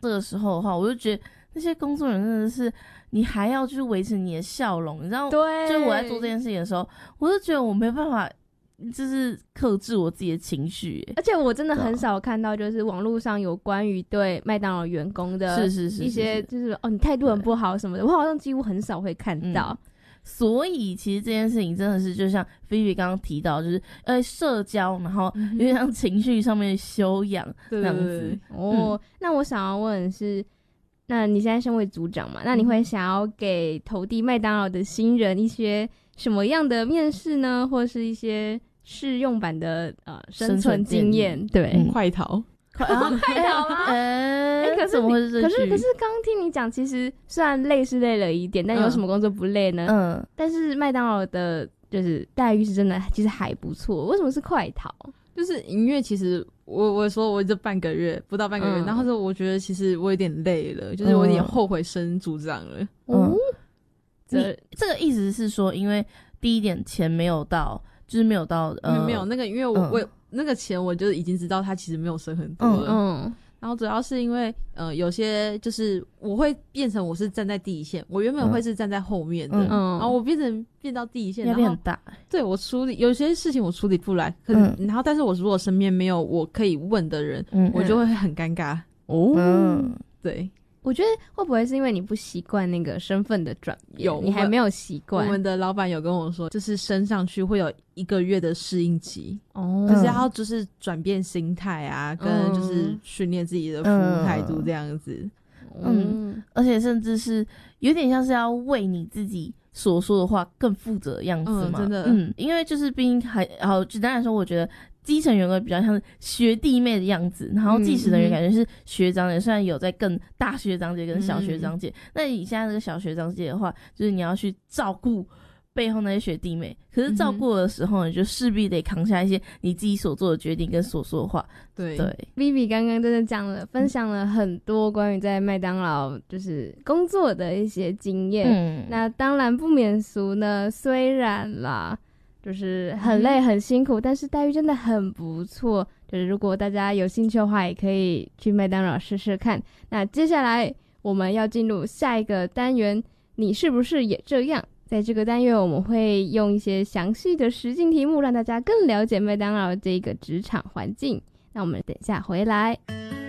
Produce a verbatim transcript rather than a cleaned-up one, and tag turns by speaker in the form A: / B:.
A: 这个时候的话，我就觉得那些工作人员真的是，你还要就是维持你的笑容，你知道？
B: 对，
A: 就是我在做这件事情的时候，我就觉得我没办法，就是克制我自己的情绪。
B: 而且我真的很少看到，就是网络上有关于对麦当劳员工的
A: 是是是
B: 一些，就是哦你态度很不好什么的，我好像几乎很少会看到。
A: 嗯所以其实这件事情真的是就像菲菲刚刚提到，就是呃社交，然后有点像情绪上面的修养这样子。
B: 对对对哦、嗯，那我想要问的是，那你现在身为组长嘛，那你会想要给投递麦当劳的新人一些什么样的面试呢，或是一些试用版的呃生存经验？对、
C: 嗯，快逃。
B: 快逃吗？
A: 呃、
B: 欸，可是
A: 怎么会是这句？
B: 可是可是刚刚听你讲，其实虽然累是累了一点，但有什么工作不累呢？嗯，但是麦当劳的就是待遇是真的，其实还不错。为什么是快逃？
C: 就是因为其实我我说我这半个月不到半个月，嗯、然后说我觉得其实我有点累了，就是我有点后悔升组长了。
A: 嗯，你这个意思是说，因为第一点钱没有到，就是没有到呃
C: 没有那个，因为我、嗯、我。那个钱我就已经知道他其实没有升很多了，嗯，嗯然后主要是因为呃有些就是我会变成我是站在第一线，我原本会是站在后面的，嗯，然后我变成变到第一线，
A: 压力很大，
C: 对我处理有些事情我处理不来，可是、嗯、然后但是我如果身边没有我可以问的人，嗯，我就会很尴尬哦，嗯，对。
B: 我觉得会不会是因为你不习惯那个身份的转变？有，你还没有习惯。
C: 我们的老板有跟我说，就是升上去会有一个月的适应期，哦，就是要就是转变心态啊，嗯、跟就是训练自己的服务态度这样子。
A: 嗯，嗯而且甚至是有点像是要为你自己所说的话更负责的样子嘛。
C: 嗯、真的，
A: 嗯，因为就是毕竟还好，简单来说，我觉得。基层员工比较像是学弟妹的样子，然后技师人员感觉是学长姐，虽然有在更大学长姐跟小学长姐，嗯、那你现在这个小学长姐的话，就是你要去照顾背后那些学弟妹，可是照顾的时候，你就势必得扛下一些你自己所做的决定跟所说的话。
C: 对
A: 对
B: ，Vivi 刚刚真的讲了，分享了很多关于在麦当劳就是工作的一些经验。嗯，那当然不免俗呢，虽然啦。就是很累很辛苦，但是待遇真的很不错。就是如果大家有兴趣的话，也可以去麦当劳试试看。那接下来我们要进入下一个单元，你是不是也这样？在这个单元，我们会用一些详细的实境题目，让大家更了解麦当劳这个职场环境。那我们等一下回来。